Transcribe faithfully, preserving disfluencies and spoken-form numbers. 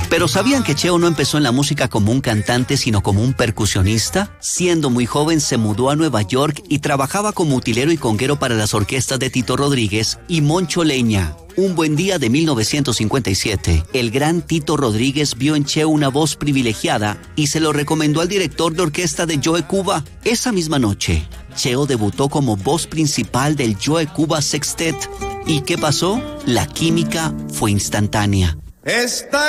Pero ¿sabían que Cheo no empezó en la música como un cantante, sino como un percusionista? Siendo muy joven se mudó a Nueva York y trabajaba como utilero y conguero para las orquestas de Tito Rodríguez y Moncho Leña. Un buen día de mil novecientos cincuenta y siete, el gran Tito Rodríguez vio en Cheo una voz privilegiada y se lo recomendó al director de orquesta de Joe Cuba. Esa misma noche, Cheo debutó como voz principal del Joe Cuba Sextet. ¿Y qué pasó? La química fue instantánea. Esta